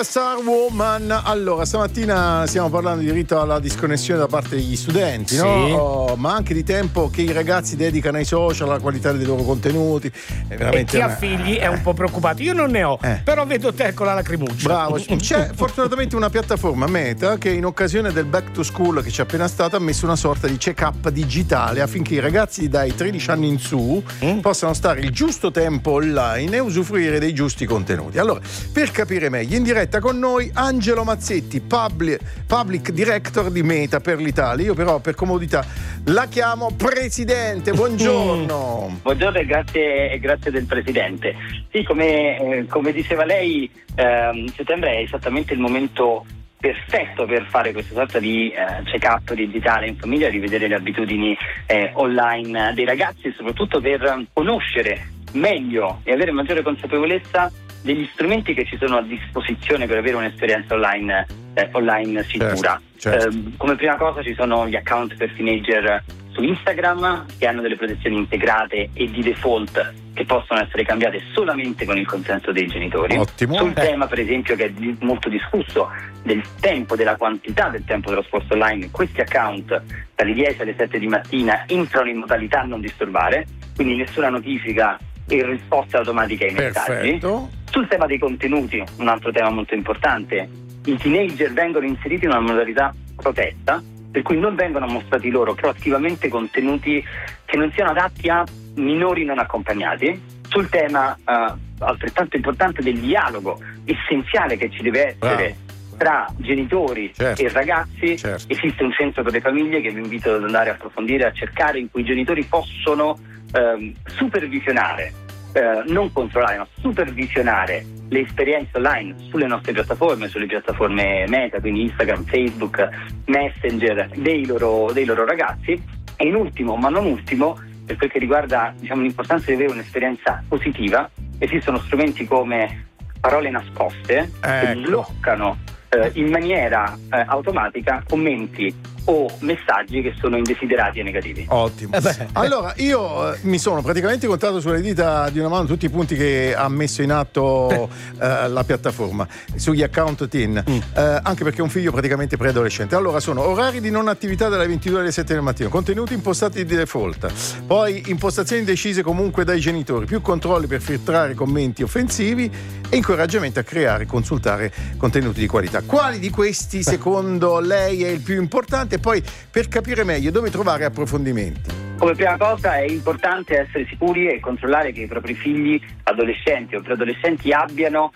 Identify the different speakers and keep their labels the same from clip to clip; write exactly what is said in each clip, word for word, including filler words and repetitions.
Speaker 1: Superstar Woman. Allora, stamattina stiamo parlando di diritto alla disconnessione da parte degli studenti, no?
Speaker 2: Sì.
Speaker 1: Oh, ma anche di tempo che i ragazzi dedicano ai social, alla qualità dei loro contenuti. È veramente
Speaker 2: e chi
Speaker 1: una...
Speaker 2: ha figli è un po' preoccupato. Io non ne ho,
Speaker 1: Eh.
Speaker 2: però vedo te con la lacrimuccia.
Speaker 1: Bravo, c'è fortunatamente una piattaforma, Meta, che in occasione del back to school che c'è appena stato ha messo una sorta di check-up digitale affinché i ragazzi dai tredici anni in su mm. possano stare il giusto tempo online e usufruire dei giusti contenuti. Allora, per capire meglio, in diretta con noi Angelo Mazzetti, public, public director di Meta per l'Italia. Io però per comodità la chiamo presidente. Buongiorno.
Speaker 3: Mm. Buongiorno e grazie, e grazie del presidente. Sì, come, eh, come diceva lei, ehm, settembre è esattamente il momento perfetto per fare questa sorta di eh, check-up digitale in famiglia, rivedere le abitudini eh, online dei ragazzi e soprattutto per conoscere meglio e avere maggiore consapevolezza degli strumenti che ci sono a disposizione per avere un'esperienza online, eh, online sicura.
Speaker 1: Certo, certo.
Speaker 3: Eh, come prima cosa ci sono gli account per teenager su Instagram che hanno delle protezioni integrate e di default che possono essere cambiate solamente con il consenso dei genitori.
Speaker 1: Ottimo.
Speaker 3: Sul
Speaker 1: eh.
Speaker 3: tema, per esempio, che è di- molto discusso, del tempo, della quantità del tempo dello sforzo online, questi account dalle dieci alle sette di mattina entrano in modalità non disturbare, quindi nessuna notifica e risposta automatica ai messaggi.
Speaker 1: Perfetto.
Speaker 3: Sul tema dei contenuti, un altro tema molto importante, i teenager vengono inseriti in una modalità protetta, per cui non vengono mostrati loro proattivamente contenuti che non siano adatti a minori non accompagnati. Sul tema eh, altrettanto importante del dialogo essenziale che ci deve essere
Speaker 1: Bravo.
Speaker 3: tra genitori
Speaker 1: Certo.
Speaker 3: e ragazzi,
Speaker 1: Certo.
Speaker 3: esiste un centro per le famiglie che vi invito ad andare a approfondire, a cercare, in cui i genitori possono ehm, supervisionare, eh, non controllare, ma supervisionare le esperienze online sulle nostre piattaforme, sulle piattaforme Meta, quindi Instagram, Facebook, Messenger dei loro, dei loro ragazzi. E in ultimo, ma non ultimo, per quel che riguarda, diciamo, l'importanza di avere un'esperienza positiva, esistono strumenti come parole nascoste che
Speaker 1: Ecco.
Speaker 3: bloccano eh, in maniera eh, automatica commenti o messaggi che sono indesiderati e negativi.
Speaker 1: Ottimo.
Speaker 2: Eh beh.
Speaker 1: Allora, io eh, mi sono praticamente contato sulle dita di una mano tutti i punti che ha messo in atto eh, la piattaforma sugli account teen,
Speaker 2: Mm.
Speaker 1: eh, anche perché ho un figlio praticamente preadolescente. Allora, sono orari di non attività dalle ventidue alle sette del mattino, contenuti impostati di default, poi impostazioni decise comunque dai genitori, più controlli per filtrare commenti offensivi e incoraggiamento a creare e consultare contenuti di qualità. Quali di questi secondo lei è il più importante? E poi, per capire meglio, dove trovare approfondimenti?
Speaker 3: Come prima cosa è importante essere sicuri e controllare che i propri figli adolescenti o preadolescenti abbiano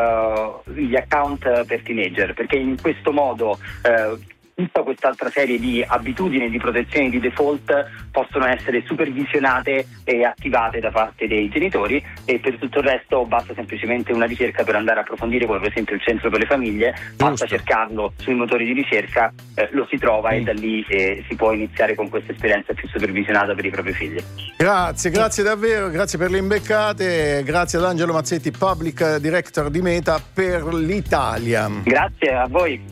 Speaker 3: uh, gli account per teenager, perché in questo modo uh, tutta quest'altra serie di abitudini di protezione di default possono essere supervisionate e attivate da parte dei genitori, e per tutto il resto basta semplicemente una ricerca per andare a approfondire, come per esempio il centro per le famiglie. Basta cercarlo sui motori di ricerca, eh, lo si trova mm. e da lì eh, si può iniziare con questa esperienza più supervisionata per i propri figli.
Speaker 1: Grazie, grazie davvero, grazie per le imbeccate, grazie ad Angelo Mazzetti, Public Director di Meta per l'Italia.
Speaker 3: Grazie a voi.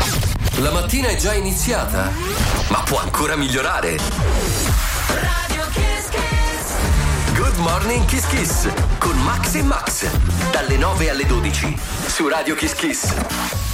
Speaker 4: La mattina è già iniziata, ma può ancora migliorare.
Speaker 5: Radio Kiss Kiss.
Speaker 4: Good Morning Kiss Kiss con Max e Max dalle nove alle dodici su Radio Kiss Kiss.